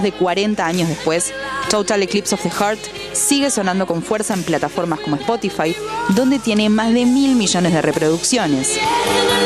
de 40 años después, Total Eclipse of the Heart sigue sonando con fuerza en plataformas como Spotify, donde tiene más de 1.000 millones de reproducciones.